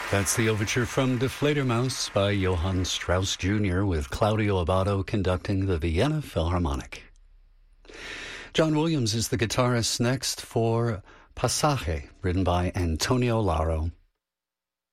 That's the overture from Die Fledermaus by Johann Strauss Jr. with Claudio Abbado conducting the Vienna Philharmonic. John Williams is the guitarist next for Passage, written by Antonio Lauro.